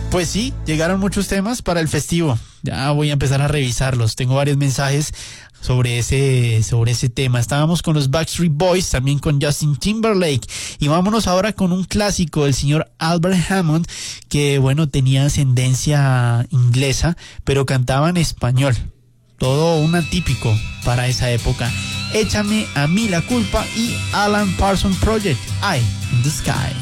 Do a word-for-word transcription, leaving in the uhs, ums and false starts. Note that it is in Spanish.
Pues sí, llegaron muchos temas para el festivo. Ya voy a empezar a revisarlos. Tengo varios mensajes sobre ese, sobre ese tema. Estábamos con los Backstreet Boys, también con Justin Timberlake. Y vámonos ahora con un clásico del señor Albert Hammond, que bueno, tenía ascendencia inglesa, pero cantaba en español. Todo un atípico para esa época. Échame a mí la culpa y Alan Parsons Project, Eye in the Sky.